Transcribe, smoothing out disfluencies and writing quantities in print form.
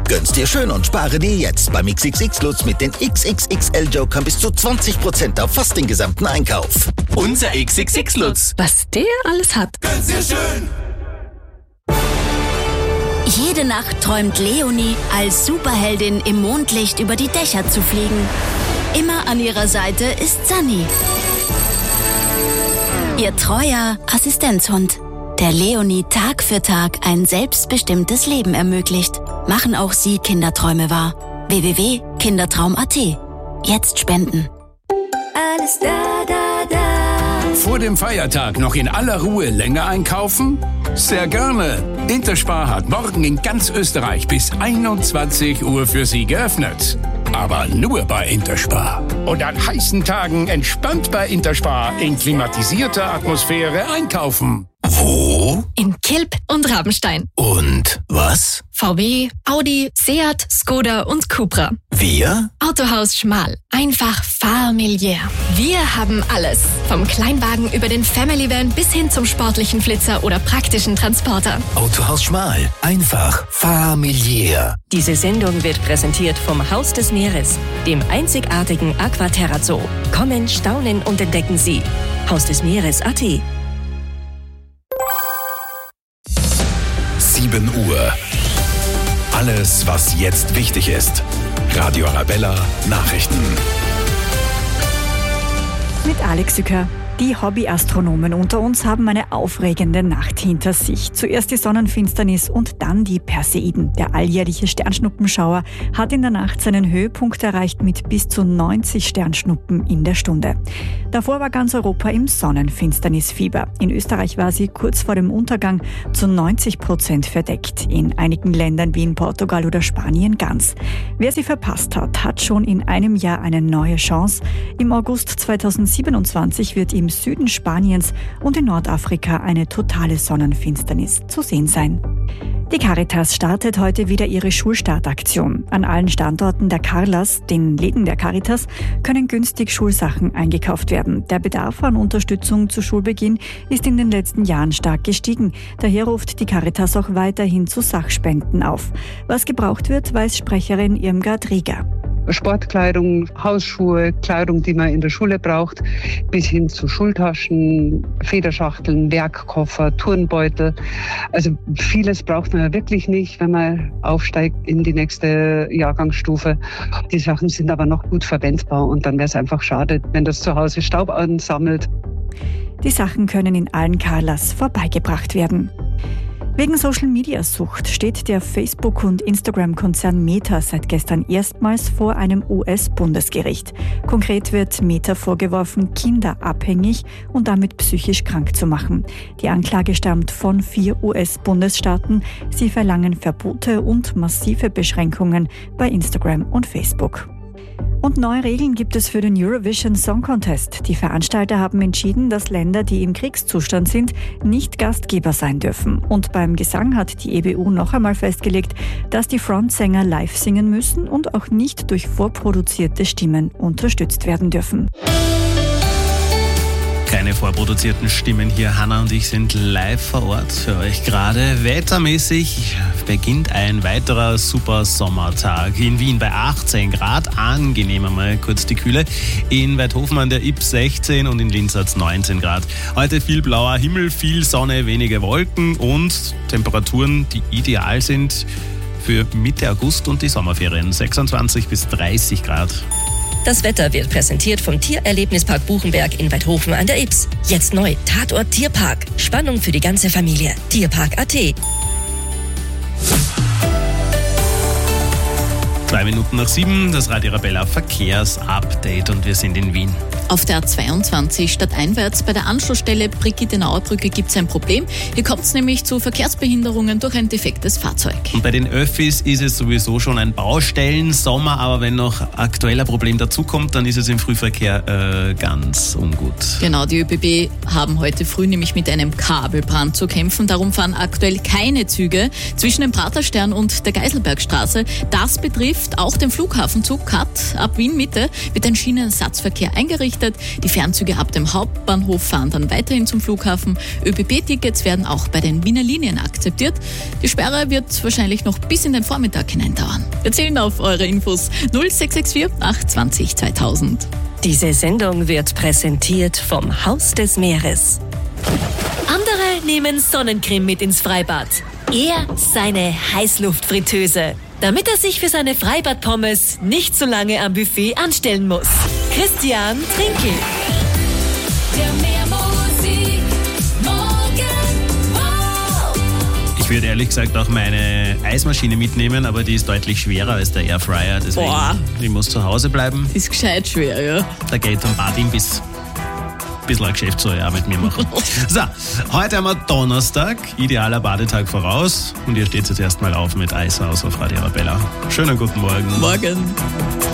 Gönn's dir schön und spare dir jetzt beim XXX Lutz mit den XXXL-Jokern bis zu 20% auf fast den gesamten Einkauf. Unser XXX Lutz. Was der alles hat. Gönn's dir schön. Jede Nacht träumt Leonie, als Superheldin im Mondlicht über die Dächer zu fliegen. Immer an ihrer Seite ist Sunny, ihr treuer Assistenzhund, der Leonie Tag für Tag ein selbstbestimmtes Leben ermöglicht. Machen auch Sie Kinderträume wahr. www.kindertraum.at. Jetzt spenden. Alles da. Vor dem Feiertag noch in aller Ruhe länger einkaufen? Sehr gerne. Interspar hat morgen in ganz Österreich bis 21 Uhr für Sie geöffnet. Aber nur bei Interspar. Und an heißen Tagen entspannt bei Interspar in klimatisierter Atmosphäre einkaufen. Wo? In Kilb und Rabenstein. Und was? VW, Audi, Seat, Skoda und Cupra. Wir? Autohaus Schmal. Einfach familiär. Wir haben alles. Vom Kleinwagen über den Family Van bis hin zum sportlichen Flitzer oder praktischen Transporter. Autohaus Schmal. Einfach familiär. Diese Sendung wird präsentiert vom Haus des Meeres, dem einzigartigen Aquaterra Zoo. Kommen, staunen und entdecken Sie. Haus des Meeres.at. 7 Uhr. Alles, was jetzt wichtig ist. Radio Arabella Nachrichten. Mit Alex Sücker. Die Hobbyastronomen unter uns haben eine aufregende Nacht hinter sich. Zuerst die Sonnenfinsternis und dann die Perseiden. Der alljährliche Sternschnuppenschauer hat in der Nacht seinen Höhepunkt erreicht mit bis zu 90 Sternschnuppen in der Stunde. Davor war ganz Europa im Sonnenfinsternisfieber. In Österreich war sie kurz vor dem Untergang zu 90% verdeckt. In einigen Ländern wie in Portugal oder Spanien ganz. Wer sie verpasst hat, hat schon in einem Jahr eine neue Chance. Im August 2027 wird im Süden Spaniens und in Nordafrika eine totale Sonnenfinsternis zu sehen sein. Die Caritas startet heute wieder ihre Schulstartaktion. An allen Standorten der Carlas, den Läden der Caritas, können günstig Schulsachen eingekauft werden. Der Bedarf an Unterstützung zu Schulbeginn ist in den letzten Jahren stark gestiegen. Daher ruft die Caritas auch weiterhin zu Sachspenden auf. Was gebraucht wird, weiß Sprecherin Irmgard Rieger. Sportkleidung, Hausschuhe, Kleidung, die man in der Schule braucht, bis hin zu Schultaschen, Federschachteln, Werkkoffer, Turnbeutel. Also vieles braucht man ja wirklich nicht, wenn man aufsteigt in die nächste Jahrgangsstufe. Die Sachen sind aber noch gut verwendbar und dann wäre es einfach schade, wenn das zu Hause Staub ansammelt. Die Sachen können in allen Carlas vorbeigebracht werden. Wegen Social-Media-Sucht steht der Facebook- und Instagram-Konzern Meta seit gestern erstmals vor einem US-Bundesgericht. Konkret wird Meta vorgeworfen, Kinder abhängig und damit psychisch krank zu machen. Die Anklage stammt von 4 US-Bundesstaaten. Sie verlangen Verbote und massive Beschränkungen bei Instagram und Facebook. Und neue Regeln gibt es für den Eurovision Song Contest. Die Veranstalter haben entschieden, dass Länder, die im Kriegszustand sind, nicht Gastgeber sein dürfen. Und beim Gesang hat die EBU noch einmal festgelegt, dass die Frontsänger live singen müssen und auch nicht durch vorproduzierte Stimmen unterstützt werden dürfen. Keine vorproduzierten Stimmen hier. Hanna und ich sind live vor Ort für euch gerade. Wettermäßig beginnt ein weiterer super Sommertag. In Wien bei 18 Grad, angenehm einmal kurz die Kühle. In Weidhofen an der Ybbs 16 und in Linz hat es 19 Grad. Heute viel blauer Himmel, viel Sonne, wenige Wolken und Temperaturen, die ideal sind für Mitte August und die Sommerferien. 26 bis 30 Grad. Das Wetter wird präsentiert vom Tiererlebnispark Buchenberg in Weidhofen an der Ybbs. Jetzt neu, Tatort Tierpark. Spannung für die ganze Familie. Tierpark.at. 2 Minuten nach 7, das Radio Arabella Verkehrsupdate und wir sind in Wien. Auf der A22 stadteinwärts bei der Anschlussstelle Brigittenauer Brücke gibt es ein Problem. Hier kommt es nämlich zu Verkehrsbehinderungen durch ein defektes Fahrzeug. Und bei den Öffis ist es sowieso schon ein Baustellensommer, aber wenn noch aktuell ein Problem dazukommt, dann ist es im Frühverkehr ganz ungut. Genau, die ÖBB haben heute früh nämlich mit einem Kabelbrand zu kämpfen. Darum fahren aktuell keine Züge zwischen dem Praterstern und der Geiselbergstraße. Das betrifft auch den Flughafenzug Kat. Ab Wien Mitte wird ein Schienenersatzverkehr eingerichtet. erleichtert. Die Fernzüge ab dem Hauptbahnhof fahren dann weiterhin zum Flughafen. ÖBB-Tickets werden auch bei den Wiener Linien akzeptiert. Die Sperre wird wahrscheinlich noch bis in den Vormittag hinein dauern. Wir zählen auf eure Infos 0664 820 2000. Diese Sendung wird präsentiert vom Haus des Meeres. Andere nehmen Sonnencreme mit ins Freibad. Er seine Heißluftfritteuse, damit er sich für seine Freibadpommes nicht so lange am Buffet anstellen muss. Christian Trinkel. Ich würde ehrlich gesagt auch meine Eismaschine mitnehmen, aber die ist deutlich schwerer als der Airfryer. Deswegen, die muss zu Hause bleiben. Ist gescheit schwer, ja. Da geht um Badimbiss. Bisschen ein Geschäft soll er auch mit mir machen. So, heute haben wir Donnerstag, idealer Badetag voraus. Und ihr steht jetzt erstmal auf mit Eishaus auf Radio Arabella. Schönen guten Morgen. Morgen.